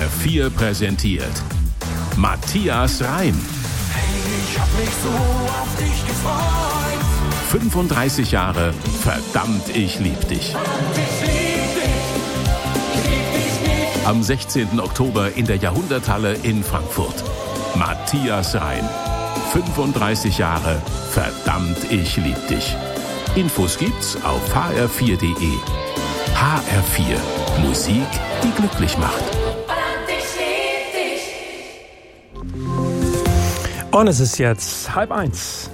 HR4 präsentiert Matthias Reim. Hey, ich hab mich so auf dich gefreut. 35 Jahre, verdammt, ich lieb dich. Am 16. Oktober in der Jahrhunderthalle in Frankfurt. Matthias Reim. 35 Jahre, verdammt, ich lieb dich. Infos gibt's auf hr4.de. HR4. Musik, die glücklich macht. Und es ist jetzt 12:30.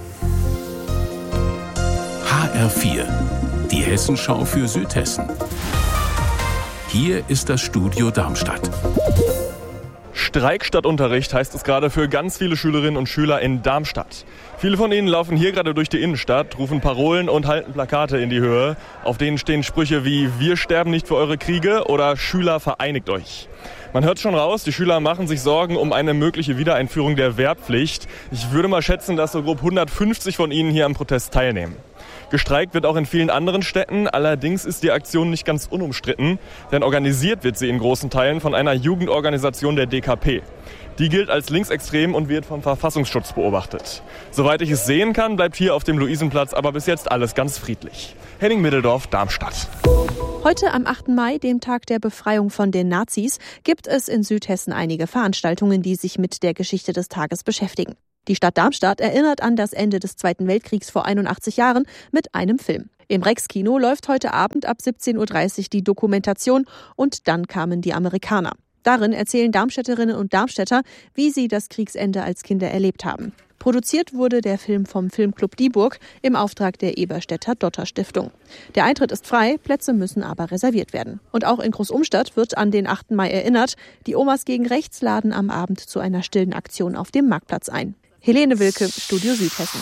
HR4. Die Hessenschau für Südhessen. Hier ist das Studio Darmstadt. Streik statt Unterricht heißt es gerade für ganz viele Schülerinnen und Schüler in Darmstadt. Viele von ihnen laufen hier gerade durch die Innenstadt, rufen Parolen und halten Plakate in die Höhe. Auf denen stehen Sprüche wie „Wir sterben nicht für eure Kriege" oder „Schüler, vereinigt euch". Man hört schon raus, die Schüler machen sich Sorgen um eine mögliche Wiedereinführung der Wehrpflicht. Ich würde mal schätzen, dass so grob 150 von ihnen hier am Protest teilnehmen. Gestreikt wird auch in vielen anderen Städten, allerdings ist die Aktion nicht ganz unumstritten, denn organisiert wird sie in großen Teilen von einer Jugendorganisation der DKP. Die gilt als linksextrem und wird vom Verfassungsschutz beobachtet. Soweit ich es sehen kann, bleibt hier auf dem Luisenplatz aber bis jetzt alles ganz friedlich. Henning Middeldorf, Darmstadt. Heute am 8. Mai, dem Tag der Befreiung von den Nazis, gibt es in Südhessen einige Veranstaltungen, die sich mit der Geschichte des Tages beschäftigen. Die Stadt Darmstadt erinnert an das Ende des Zweiten Weltkriegs vor 81 Jahren mit einem Film. Im Rex-Kino läuft heute Abend ab 17.30 Uhr die Dokumentation „Und dann kamen die Amerikaner". Darin erzählen Darmstädterinnen und Darmstädter, wie sie das Kriegsende als Kinder erlebt haben. Produziert wurde der Film vom Filmclub Dieburg im Auftrag der Eberstädter Dotter Stiftung. Der Eintritt ist frei, Plätze müssen aber reserviert werden. Und auch in Großumstadt wird an den 8. Mai erinnert. Die Omas gegen Rechts laden am Abend zu einer stillen Aktion auf dem Marktplatz ein. Helene Wilke, Studio Südhessen.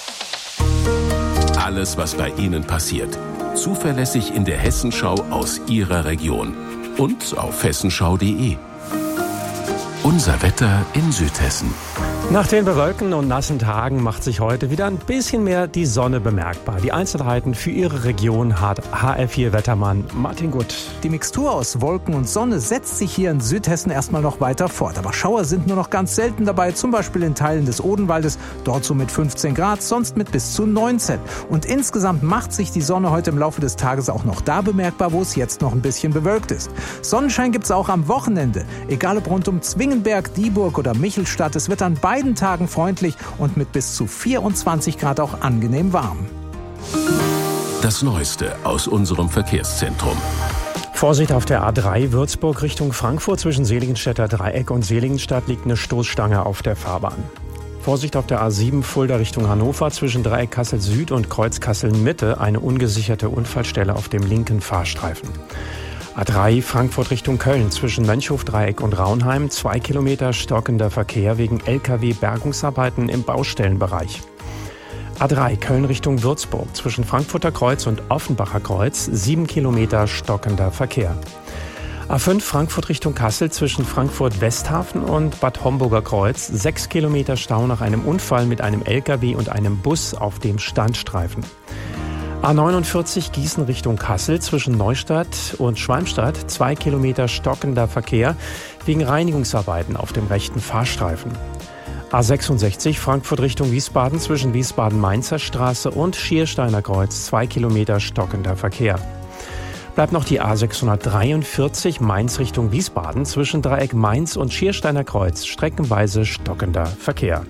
Alles, was bei Ihnen passiert. Zuverlässig in der Hessenschau aus Ihrer Region. Und auf hessenschau.de. Unser Wetter in Südhessen. Nach den bewölkten und nassen Tagen macht sich heute wieder ein bisschen mehr die Sonne bemerkbar. Die Einzelheiten für Ihre Region hat HR4-Wettermann Martin Gutt. Die Mixtur aus Wolken und Sonne setzt sich hier in Südhessen erstmal noch weiter fort. Aber Schauer sind nur noch ganz selten dabei, zum Beispiel in Teilen des Odenwaldes, dort so mit 15 Grad, sonst mit bis zu 19. Und insgesamt macht sich die Sonne heute im Laufe des Tages auch noch da bemerkbar, wo es jetzt noch ein bisschen bewölkt ist. Sonnenschein gibt's auch am Wochenende, egal ob rund um Zwingenberg, Dieburg oder Michelstadt. Es wird an beiden Tagen freundlich und mit bis zu 24 Grad auch angenehm warm. Das Neueste aus unserem Verkehrszentrum. Vorsicht auf der A3 Würzburg Richtung Frankfurt. Zwischen Seligenstädter Dreieck und Seligenstadt liegt eine Stoßstange auf der Fahrbahn. Vorsicht auf der A7 Fulda Richtung Hannover. Zwischen Dreieck Kassel Süd und Kreuz Kassel Mitte eine ungesicherte Unfallstelle auf dem linken Fahrstreifen. A3 Frankfurt Richtung Köln. Zwischen Mönchhof-Dreieck und Raunheim 2 Kilometer stockender Verkehr wegen LKW-Bergungsarbeiten im Baustellenbereich. A3 Köln Richtung Würzburg. Zwischen Frankfurter Kreuz und Offenbacher Kreuz 7 Kilometer stockender Verkehr. A5 Frankfurt Richtung Kassel. Zwischen Frankfurt-Westhafen und Bad Homburger Kreuz 6 Kilometer Stau nach einem Unfall mit einem LKW und einem Bus auf dem Standstreifen. A49 Gießen Richtung Kassel. Zwischen Neustadt und Schwalmstadt 2 Kilometer stockender Verkehr wegen Reinigungsarbeiten auf dem rechten Fahrstreifen. A66 Frankfurt Richtung Wiesbaden. Zwischen Wiesbaden-Mainzer Straße und Schiersteiner Kreuz 2 Kilometer stockender Verkehr. Bleibt noch die A643 Mainz Richtung Wiesbaden. Zwischen Dreieck Mainz und Schiersteiner Kreuz streckenweise stockender Verkehr.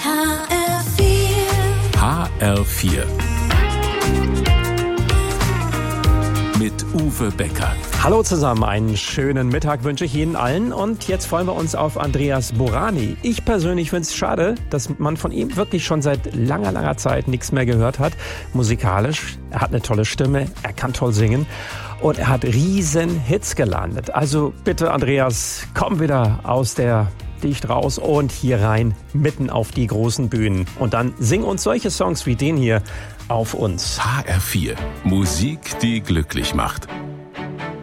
HR4. Mit Uwe Becker. Hallo zusammen, einen schönen Mittag wünsche ich Ihnen allen und jetzt freuen wir uns auf Andreas Borani. Ich persönlich finde es schade, dass man von ihm wirklich schon seit langer Zeit nichts mehr gehört hat. Musikalisch, er hat eine tolle Stimme, er kann toll singen und er hat riesen Hits gelandet. Also bitte Andreas, komm wieder aus der Dicht raus und hier rein, mitten auf die großen Bühnen. Und dann sing uns solche Songs wie den hier auf uns. HR4. Musik, die glücklich macht.